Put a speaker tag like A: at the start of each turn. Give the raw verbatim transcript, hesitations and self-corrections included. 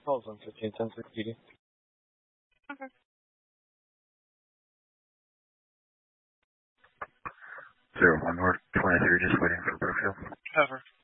A: calls on fifteen ten six P D.
B: Okay.
C: Zero one North twenty-three, just waiting for Brookfield.
B: Cover.